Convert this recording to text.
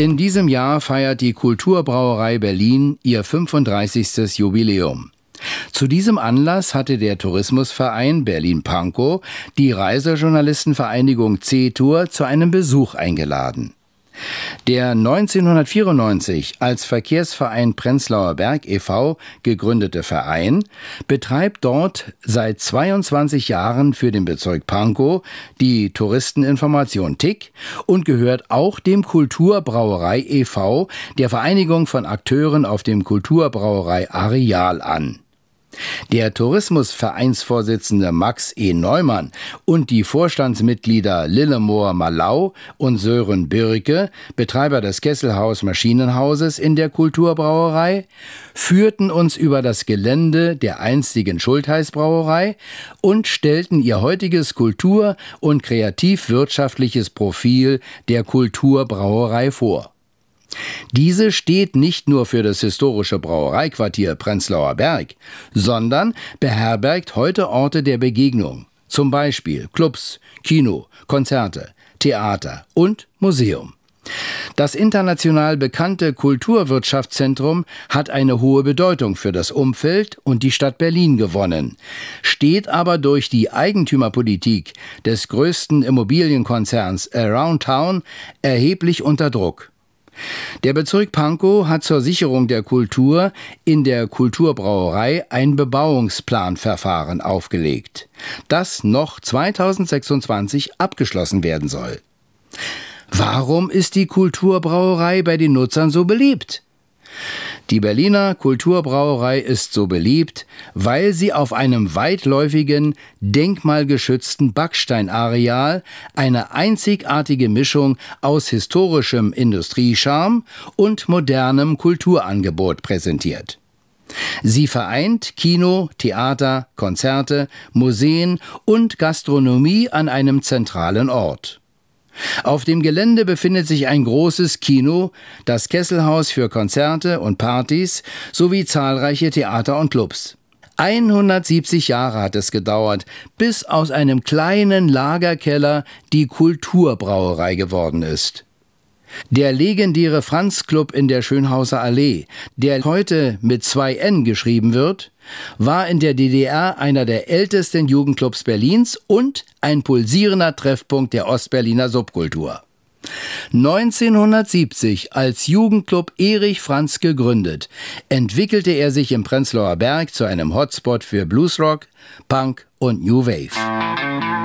In diesem Jahr feiert die Kulturbrauerei Berlin ihr 35. Jubiläum. Zu diesem Anlass hatte der Tourismusverein Berlin-Pankow die Reisejournalistenvereinigung C-Tour zu einem Besuch eingeladen. Der 1994 als Verkehrsverein Prenzlauer Berg e.V. gegründete Verein betreibt dort seit 22 Jahren für den Bezirk Pankow die Touristeninformation TIC und gehört auch dem Kulturbrauerei e.V., der Vereinigung von Akteuren auf dem Kulturbrauerei Areal, an. Der Tourismusvereinsvorsitzende Max E. Neumann und die Vorstandsmitglieder Lillemor Malau und Sören Birke, Betreiber des Kesselhaus Maschinenhauses in der Kulturbrauerei, führten uns über das Gelände der einstigen Schultheiß-Brauerei und stellten ihr heutiges kultur- und kreativ-wirtschaftliches Profil der Kulturbrauerei vor. Diese steht nicht nur für das historische Brauereiquartier Prenzlauer Berg, sondern beherbergt heute Orte der Begegnung, zum Beispiel Clubs, Kino, Konzerte, Theater und Museum. Das international bekannte Kulturwirtschaftszentrum hat eine hohe Bedeutung für das Umfeld und die Stadt Berlin gewonnen, steht aber durch die Eigentümerpolitik des größten Immobilienkonzerns Aroundtown erheblich unter Druck. Der Bezirk Pankow hat zur Sicherung der Kultur in der Kulturbrauerei ein Bebauungsplanverfahren aufgelegt, das noch 2026 abgeschlossen werden soll. Warum ist die Kulturbrauerei bei den Nutzern so beliebt? Die Berliner Kulturbrauerei ist so beliebt, weil sie auf einem weitläufigen, denkmalgeschützten Backsteinareal eine einzigartige Mischung aus historischem Industriecharme und modernem Kulturangebot präsentiert. Sie vereint Kino, Theater, Konzerte, Museen und Gastronomie an einem zentralen Ort. Auf dem Gelände befindet sich ein großes Kino, das Kesselhaus für Konzerte und Partys sowie zahlreiche Theater und Clubs. 170 Jahre hat es gedauert, bis aus einem kleinen Lagerkeller die Kulturbrauerei geworden ist. Der legendäre Franz-Club in der Schönhauser Allee, der heute mit 2N geschrieben wird, war in der DDR einer der ältesten Jugendclubs Berlins und ein pulsierender Treffpunkt der Ostberliner Subkultur. 1970 als Jugendclub Erich Franz gegründet, entwickelte er sich im Prenzlauer Berg zu einem Hotspot für Bluesrock, Punk und New Wave.